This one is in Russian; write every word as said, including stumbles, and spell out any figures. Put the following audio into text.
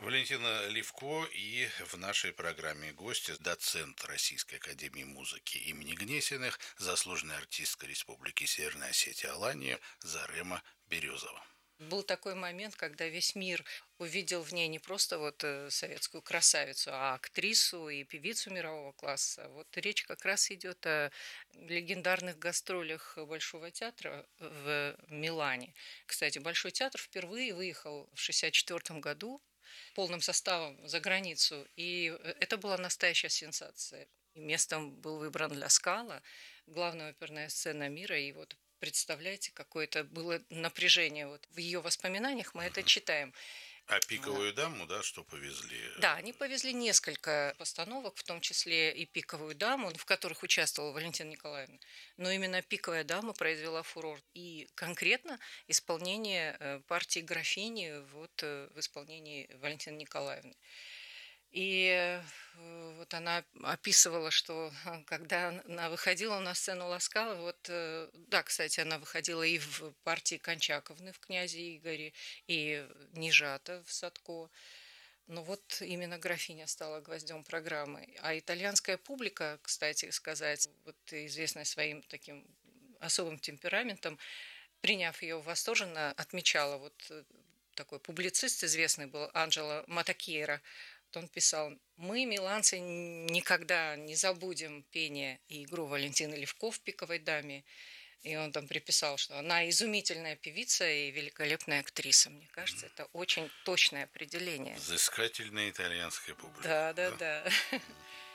Валентина Ливко и в нашей программе гости доцент Российской академии музыки имени Гнесиных, заслуженная артистка Республики Северная Осетия Алания Зарема Березова. Был такой момент, когда весь мир увидел в ней не просто вот э, советскую красавицу, а актрису и певицу мирового класса. Вот речь как раз идет о легендарных гастролях Большого театра в Милане. Кстати, Большой театр впервые выехал в шестьдесят четвертом году полным составом за границу, и э, это была настоящая сенсация. И местом был выбран Ля Скала, главная оперная сцена мира, и вот представляете, какое-то было напряжение. Вот в ее воспоминаниях мы это Мгм. читаем. А А, пиковую даму, да, что повезли? Да, они повезли несколько постановок, в том числе и «Пиковую даму», в которых участвовала Валентина Николаевна. Но именно «Пиковая дама» произвела фурор. И конкретно исполнение э, партии графини вот, э, в исполнении Валентины Николаевны. И э, вот она описывала, что а, когда она выходила на сцену Ласкала, вот, э, да, кстати, она выходила и в партии Кончаковны в «Князе Игоре», и Нижата в «Садко». Но вот именно графиня стала гвоздем программы. А итальянская публика, кстати сказать, вот известная своим таким особым темпераментом, приняв ее восторженно, отмечала вот э, такой публицист известный был Анджело Матакейра. Вот он писал: «Мы, миланцы, никогда не забудем пение и игру Валентины Левко в «Пиковой даме». И он там приписал, что она изумительная певица и великолепная актриса. Мне кажется, это очень точное определение. Взыскательная итальянская публика, Да, да, да? да.